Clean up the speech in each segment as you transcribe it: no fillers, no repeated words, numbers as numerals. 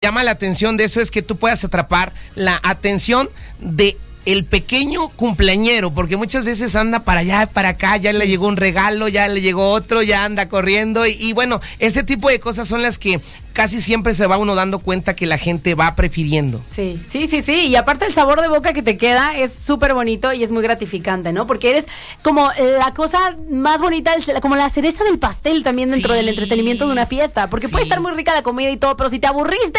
llama la atención de eso es que tú puedas atrapar la atención de el pequeño cumpleañero, porque muchas veces anda para allá, para acá, ya le llegó un regalo, ya le llegó otro, ya anda corriendo y bueno, ese tipo de cosas son las que casi siempre se va uno dando cuenta que la gente va prefiriendo. Sí, y aparte el sabor de boca que te queda es súper bonito y es muy gratificante, ¿no? Porque eres como la cosa más bonita, como la cereza del pastel también dentro del entretenimiento de una fiesta, porque puede estar muy rica la comida y todo, pero si te aburriste,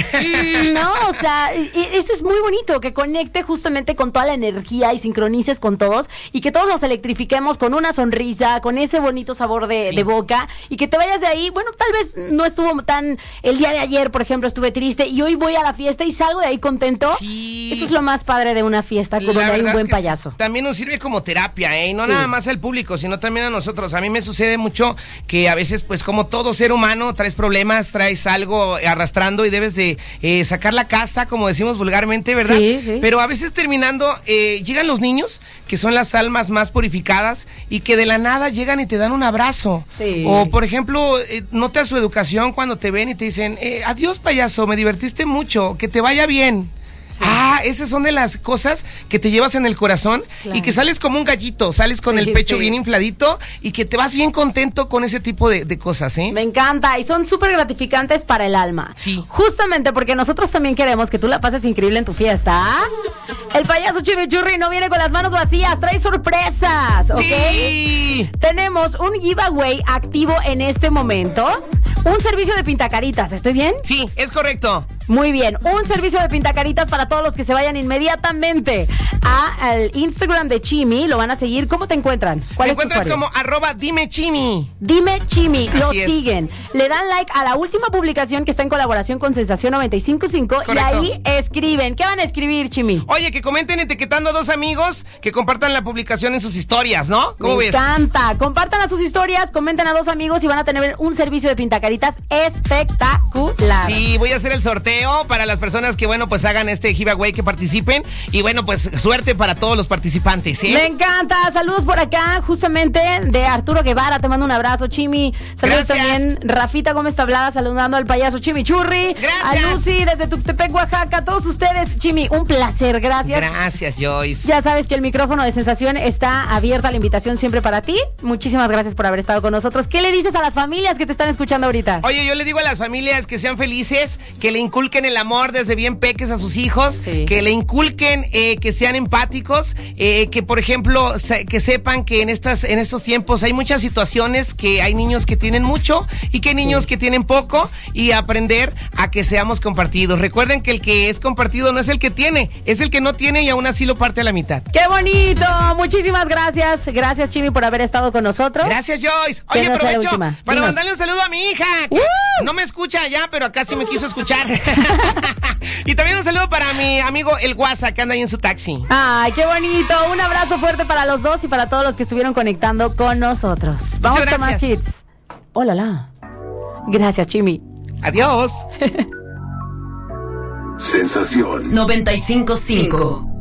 no, o sea, eso es muy bonito, que conecte justamente con toda la energía y sincronices con todos y que todos nos electrifiquemos con una sonrisa, con ese bonito sabor de boca y que te vayas de ahí, bueno, tal vez no estuvo tan... El día de ayer, por ejemplo, estuve triste y hoy voy a la fiesta y salgo de ahí contento. Sí. Eso es lo más padre de una fiesta, donde hay un buen payaso. También nos sirve como terapia, ¿eh? Y no nada más al público, sino también a nosotros. A mí me sucede mucho que a veces, pues como todo ser humano, traes problemas, traes algo arrastrando y debes de sacar la casta, como decimos vulgarmente, ¿verdad? Sí. Pero a veces terminando, llegan los niños, que son las almas más purificadas y que de la nada llegan y te dan un abrazo. Sí. O, por ejemplo, notas su educación cuando te ven y te dicen, adiós payaso, me divertiste mucho, que te vaya bien. Sí. Esas son de las cosas que te llevas en el corazón, claro. Y que sales como un gallito, sales con el pecho bien infladito y que te vas bien contento con ese tipo de cosas, ¿eh? Me encanta y son súper gratificantes para el alma. Sí. Justamente porque nosotros también queremos que tú la pases increíble en tu fiesta. El payaso Chimichurri no viene con las manos vacías, trae sorpresas, ¿ok? Sí. Tenemos un giveaway activo en este momento. Un servicio de pintacaritas, ¿estoy bien? Sí, es correcto. Muy bien, un servicio de pintacaritas para todos los que se vayan inmediatamente al Instagram de Chimi. Lo van a seguir. ¿Cómo te encuentran? ¿Cuál es tu usuario? Como @dimechimi. Dime Chimi, lo Así siguen. Le dan like a la última publicación que está en colaboración con Sensación 95.5 y ahí escriben. ¿Qué van a escribir, Chimi? Oye, que comenten etiquetando a 2 amigos, que compartan la publicación en sus historias, ¿no? ¿Cómo ves? Me encanta. Compartan a sus historias, comenten a 2 amigos y van a tener un servicio de pintacaritas espectacular. Sí, voy a hacer el sorteo para las personas que, bueno, pues hagan este giveaway, que participen. Y bueno, pues suerte para todos los participantes, ¿sí? Me encanta. Saludos por acá, justamente de Arturo Guevara. Te mando un abrazo, Chimi. Saludos también. Rafita Gómez Tablada saludando al payaso Chimichurri. Gracias. A Lucy desde Tuxtepec, Oaxaca. Todos ustedes, Chimi, un placer. Gracias. Gracias, Joyce. Ya sabes que el micrófono de Sensación está abierta, la invitación siempre para ti. Muchísimas gracias por haber estado con nosotros. ¿Qué le dices a las familias que te están escuchando ahorita? Oye, yo le digo a las familias que sean felices, que le inculquen el amor desde bien peques a sus hijos, que le inculquen que sean empáticos, que por ejemplo que sepan que en estos tiempos hay muchas situaciones, que hay niños que tienen mucho y que hay niños que tienen poco, y aprender a que seamos compartidos. Recuerden que el que es compartido no es el que tiene, es el que no tiene y aún así lo parte a la mitad. ¡Qué bonito! Muchísimas gracias. Gracias, Chimi, por haber estado con nosotros. Gracias, Joyce. Oye, aprovecho para mandarle un saludo a mi hija, que no me escucha allá, pero acá sí me quiso escuchar. Y también un saludo para mi amigo el Guasa, que anda ahí en su taxi. ¡Ay, qué bonito! Un abrazo fuerte para los dos y para todos los que estuvieron conectando con nosotros. Vamos con más hits. ¡Hola! Gracias, Chimi. Adiós. Sensación 95.5.